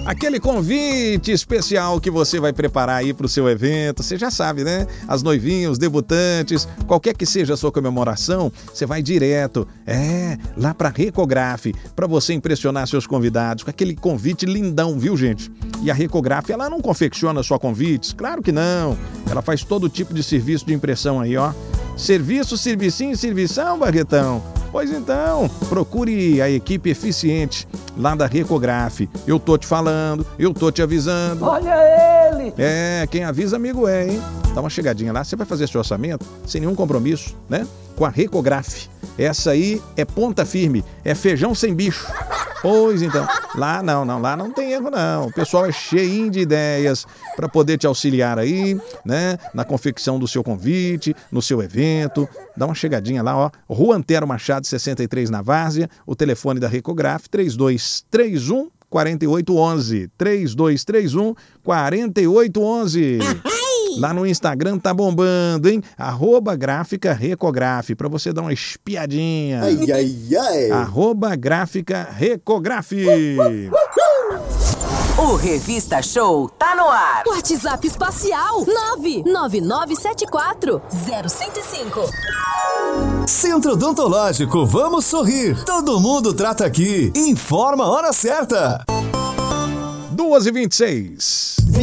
Aquele convite especial que você vai preparar aí para o seu evento, você já sabe, né? As noivinhas, os debutantes, qualquer que seja a sua comemoração, você vai direto, lá para Recograf, para você impressionar seus convidados com aquele convite lindão, viu, gente? E a Recograf, ela não confecciona só convites, claro que não. Ela faz todo tipo de serviço de impressão aí, ó. Serviço, servicinho, servição, Barretão. Pois então, procure a equipe eficiente lá da Recograf. Eu tô te falando, eu tô te avisando. Olha ele! Quem avisa amigo hein? Dá uma chegadinha lá, você vai fazer seu orçamento sem nenhum compromisso, né? Com a Recograf. Essa aí é ponta firme, é feijão sem bicho. Pois então, lá não tem erro não. O pessoal é cheinho de ideias para poder te auxiliar aí, né? Na confecção do seu convite, no seu evento. Dá uma chegadinha lá, ó. Rua Antero Machado, 63 na Várzea. O telefone da Recograf, 3231 4811. 3231 4811. Lá no Instagram tá bombando, hein? @gráfica Recograf, pra você dar uma espiadinha. @gráfica Recograf. O Revista Show tá no ar. WhatsApp espacial 999740105. Centro Odontológico, vamos sorrir. Todo mundo trata aqui. Informa a hora certa. 2h26.